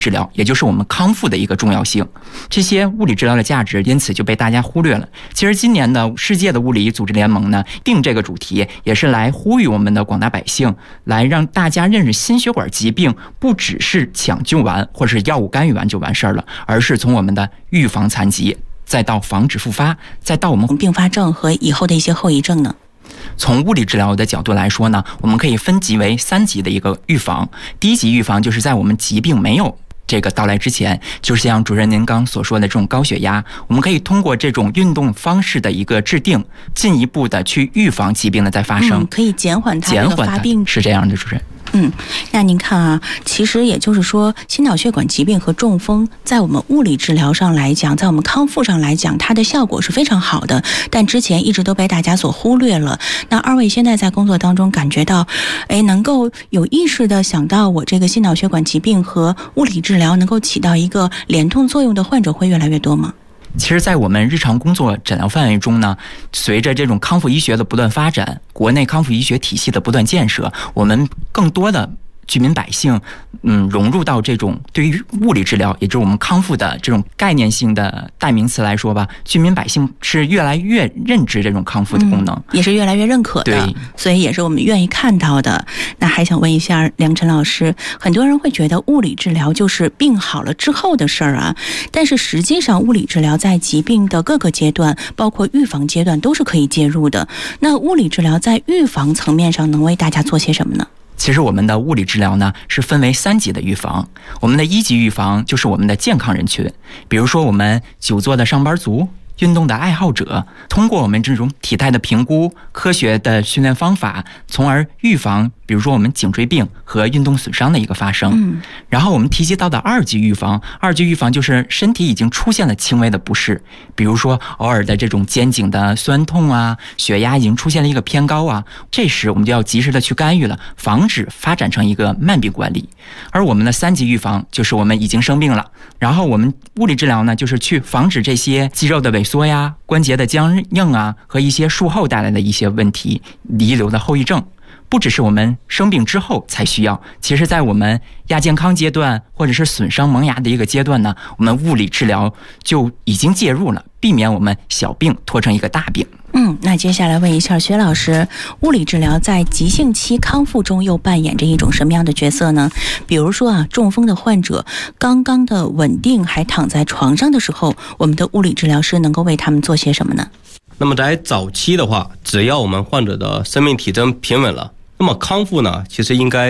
治疗，也就是我们康复的一个重要性。这些物理治疗的价值因此就被大家忽略了。其实今年的世界的物理组织联盟呢定这个主题，也是来呼吁我们的广大百姓，来让大家认识心血管疾病不只是抢救完或是药物干预完就完事儿了，而是从我们的预防残疾，再到防止复发，再到我们并发症和以后的一些后遗症呢。 从物理治疗的角度来说呢，我们可以分级为3级的一个预防。第一级预防就是在我们疾病没有这个到来之前，就是像主任您刚所说的这种高血压，我们可以通过这种运动方式的一个制定，进一步的去预防疾病的再发生， 可以减缓它这个发病。 是这样的，主任。 那您看啊，其实也就是说，心脑血管疾病和中风在我们物理治疗上来讲，在我们康复上来讲，它的效果是非常好的，但之前一直都被大家所忽略了。那二位现在在工作当中感觉到，能够有意识的想到我这个心脑血管疾病和物理治疗能够起到一个联动作用的患者会越来越多吗？ 其实在我们日常工作诊疗范围中呢，随着这种康复医学的不断发展，国内康复医学体系的不断建设，我们更多的居民百姓融入到这种对于物理治疗，也就是我们康复的这种概念性的代名词来说吧，居民百姓是越来越认知这种康复的功能， 也是越来越认可的， 对， 所以也是我们愿意看到的。那还想问一下梁晨老师，很多人会觉得物理治疗就是病好了之后的事儿啊，但是实际上物理治疗在疾病的各个阶段，包括预防阶段都是可以介入的。那物理治疗在预防层面上能为大家做些什么呢？ 其实我们的物理治疗呢是分为3级的预防。我们的1级预防就是我们的健康人群，比如说我们久坐的上班族、运动的爱好者，通过我们这种体态的评估、科学的训练方法，从而预防比如说我们颈椎病和运动损伤的一个发生。然后我们提及到的2级预防，2级预防就是身体已经出现了轻微的不适，比如说偶尔的这种肩颈的酸痛啊，血压已经出现了一个偏高啊，这时我们就要及时的去干预了，防止发展成一个慢病管理。而我们的3级预防就是我们已经生病了，然后我们物理治疗呢就是去防止这些肌肉的萎缩呀、关节的僵硬啊和一些术后带来的一些问题遗留的后遗症。不只是我们生病之后才需要，其实在我们亚健康阶段或者是损伤萌芽的一个阶段呢，我们物理治疗就已经介入了，避免我们小病拖成一个大病。 那接下来问一下薛老师，物理治疗在急性期康复中又扮演着一种什么样的角色呢？比如说中风的患者刚刚的稳定还躺在床上的时候，我们的物理治疗师能够为他们做些什么呢？ 那么在早期的话，只要我们患者的生命体征平稳了，那么康复呢，其实应该